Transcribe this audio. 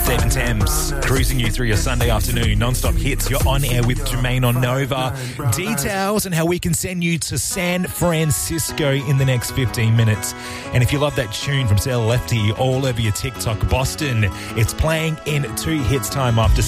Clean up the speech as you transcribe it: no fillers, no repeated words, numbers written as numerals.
Stephen Thames, cruising you through your Sunday afternoon, non-stop hits. You're on air with Jermaine on Nova. Details and how we can send you to San Francisco in the next 15 minutes. And if you love that tune from Sarah Lefty all over your TikTok, Boston, it's playing in 2 hits time after